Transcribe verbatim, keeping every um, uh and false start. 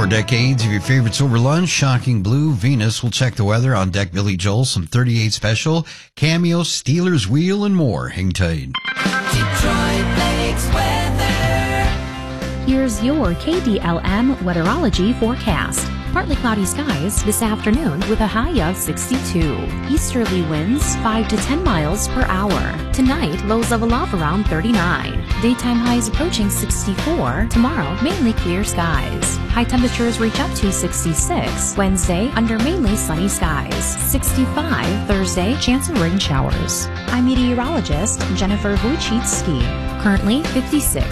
Four decades of your favorites over lunch. Shocking Blue, Venus. We'll check the weather. On deck, Billy Joel, some thirty-eight special, Cameo, Steelers Wheel, and more. Hang tight. Detroit Lakes weather. Here's your K D L M weatherology forecast. Partly cloudy skies this afternoon with a high of sixty-two. Easterly winds five to ten miles per hour. Tonight, lows level off around thirty-nine. Daytime highs approaching sixty-four. Tomorrow, mainly clear skies. High temperatures reach up to sixty-six. Wednesday, under mainly sunny skies. sixty-five. Thursday, chance of rain showers. I'm meteorologist Jennifer Wojcicki. Currently fifty-six.